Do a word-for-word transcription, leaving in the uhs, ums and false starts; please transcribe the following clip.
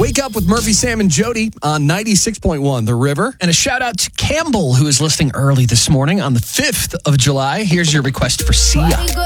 Wake Up with Murphy, Sam, and Jody on ninety-six point one The River. And a shout out to Campbell, who is listening early this morning on the fifth of July. Here's your request for Sia.